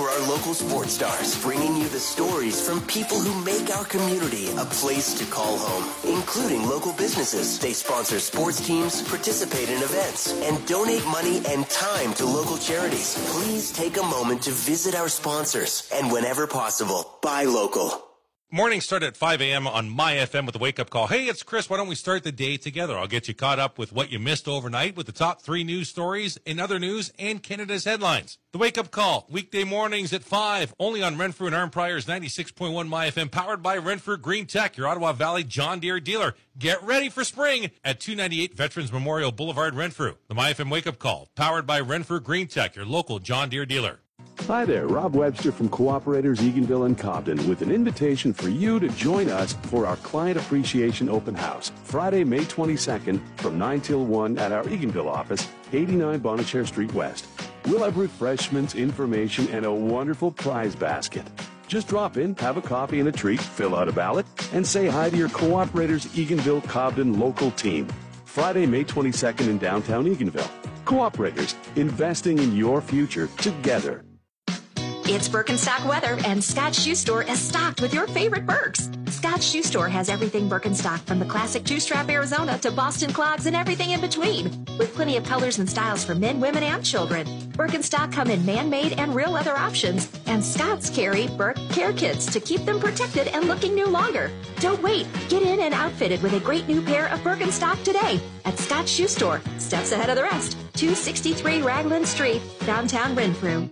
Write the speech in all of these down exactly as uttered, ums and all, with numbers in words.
for our local sports stars, bringing you the stories from people who make our community a place to call home, including local businesses. They sponsor sports teams, participate in events, and donate money and time to local charities. Please take a moment to visit our sponsors, and whenever possible, buy local. Morning start at five a.m. on My F M with a wake-up call. Hey, it's Chris. Why don't we start the day together? I'll get you caught up with what you missed overnight with the top three news stories in other news and Canada's headlines. The wake-up call, weekday mornings at five, only on Renfrew and Arnprior's ninety-six point one My F M, powered by Renfrew Green Tech, your Ottawa Valley John Deere dealer. Get ready for spring at two ninety-eight Veterans Memorial Boulevard, Renfrew. The My F M wake-up call, powered by Renfrew Green Tech, your local John Deere dealer. Hi there, Rob Webster from Cooperators Eganville and Cobden with an invitation for you to join us for our Client Appreciation Open House, Friday, May twenty-second from nine till one at our Eganville office, eighty-nine Bonnechere Street West. We'll have refreshments, information, and a wonderful prize basket. Just drop in, have a coffee and a treat, fill out a ballot, and say hi to your Cooperators Eganville Cobden local team. Friday, May twenty-second in downtown Eganville. Cooperators, investing in your future together. It's Birkenstock weather, and Scott's Shoe Store is stocked with your favorite Birks. Scott's Shoe Store has everything Birkenstock, from the classic two-strap Arizona to Boston clogs and everything in between, with plenty of colors and styles for men, women, and children. Birkenstock come in man-made and real leather options, and Scott's carry Birk care kits to keep them protected and looking new longer. Don't wait. Get in and outfitted with a great new pair of Birkenstock today at Scott's Shoe Store, steps ahead of the rest, two sixty-three Raglan Street, downtown Renfrew.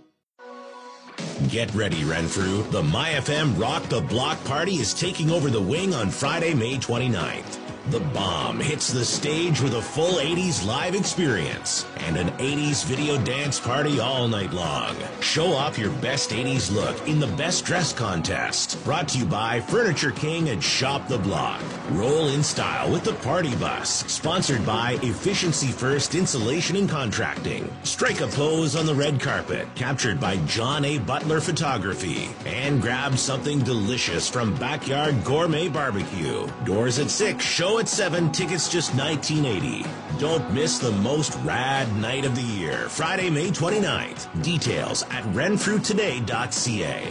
Get ready, Renfrew. The My F M Rock the Block Party is taking over the wing on Friday, May twenty-ninth. The Bomb hits the stage with a full eighties live experience and an eighties video dance party all night long. Show off your best eighties look in the Best Dress Contest. Brought to you by Furniture King and Shop the Block. Roll in style with the Party Bus. Sponsored by Efficiency First Insulation and Contracting. Strike a pose on the red carpet. Captured by John A. Butler Photography. And grab something delicious from Backyard Gourmet Barbecue. Doors at six, show at seven, tickets just nineteen eighty. Don't miss the most rad night of the year, Friday, May twenty-ninth. Details at renfrew today dot c a.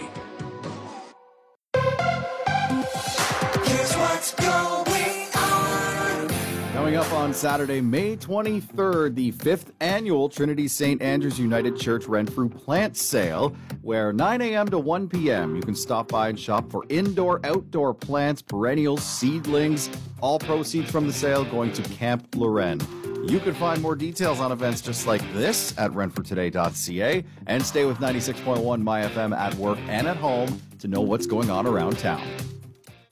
Here's what's going on. Coming up on Saturday, May twenty-third, the fifth annual Trinity Saint Andrews United Church Renfrew Plant Sale, where nine a.m. to one p.m. you can stop by and shop for indoor, outdoor plants, perennials, seedlings. All proceeds from the sale going to Camp Loren. You can find more details on events just like this at renfrew today dot c a and stay with ninety-six point one My F M at work and at home to know what's going on around town.